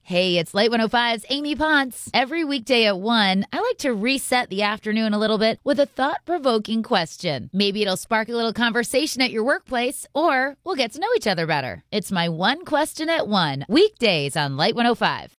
Hey, it's Light 105's Amy Potts. Every weekday at 1, I like to reset the afternoon a little bit with a thought-provoking question. Maybe it'll spark a little conversation at your workplace, or we'll get to know each other better. It's my one question at 1, weekdays on Light 105.